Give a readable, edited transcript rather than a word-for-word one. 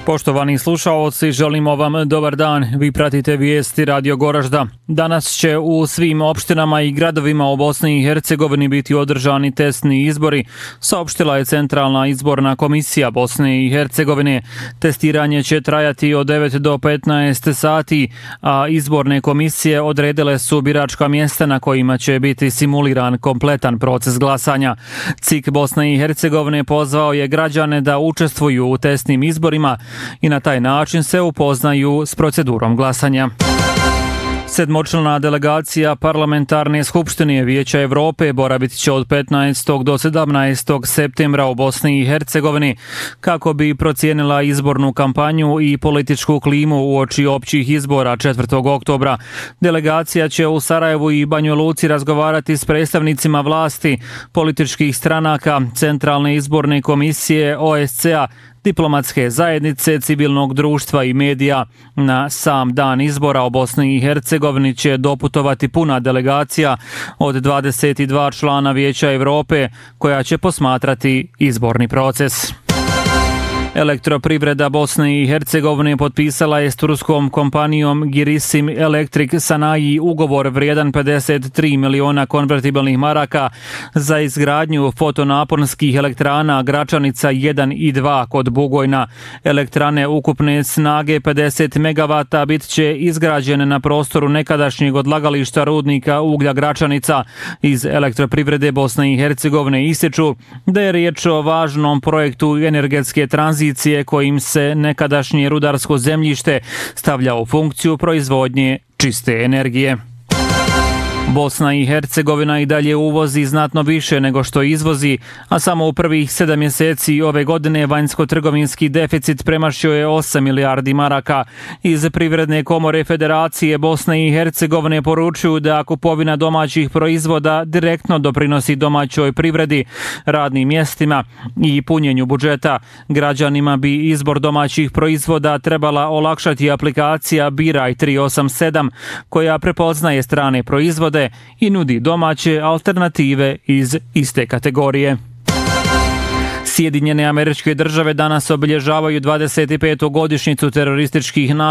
Poštovani slušaoci, želimo vam dobar dan. Vi pratite vijesti Radio Goražda. Danas će u svim opštinama i gradovima u Bosni i Hercegovini biti održani testni izbori, saopštila je Centralna izborna komisija Bosne i Hercegovine. Testiranje će trajati od 9 do 15 sati, a izborne komisije odredile su biračka mjesta na kojima će biti simuliran kompletan proces glasanja. CIK Bosne i Hercegovine pozvao je građane da učestvuju u testnim izborima i na taj način se upoznaju s procedurom glasanja. Sedmočlana delegacija Parlamentarne skupštine Vijeća Evrope boravit će od 15. do 17. septembra u Bosni i Hercegovini kako bi procijenila izbornu kampanju i političku klimu uoči općih izbora 4. oktobra. Delegacija će u Sarajevu i Banjoj Luci razgovarati s predstavnicima vlasti, političkih stranaka, Centralne izborne komisije, OSCE-a, diplomatske zajednice, civilnog društva i medija. Na sam dan izbora u Bosni i Hercegovini će doputovati puna delegacija od 22 člana Vijeća Evrope koja će posmatrati izborni proces. Elektroprivreda Bosne i Hercegovine potpisala je s turskom kompanijom Girisim Electric Sanayi ugovor vrijedan 53 miliona konvertibilnih maraka za izgradnju fotonaponskih elektrana Gračanica 1 i 2 kod Bugojna. Elektrane ukupne snage 50 megavata bit će izgrađene na prostoru nekadašnjeg odlagališta rudnika uglja Gračanica. Iz Elektroprivrede Bosne i Hercegovine ističu da je riječ o važnom projektu energetske tranzicije kojim se nekadašnje rudarsko zemljište stavlja u funkciju proizvodnje čiste energije. Bosna i Hercegovina i dalje uvozi znatno više nego što izvozi, a samo u prvih 7 mjeseci ove godine vanjsko-trgovinski deficit premašio je 8 milijardi maraka. Iz Privredne komore Federacije Bosne i Hercegovine poručuju da kupovina domaćih proizvoda direktno doprinosi domaćoj privredi, radnim mjestima i punjenju budžeta. Građanima bi izbor domaćih proizvoda trebala olakšati aplikacija Biraj 387 koja prepoznaje strane proizvode i nudi domaće alternative iz iste kategorije. Sjedinjene Američke Države danas obilježavaju 25. godišnjicu terorističkih napada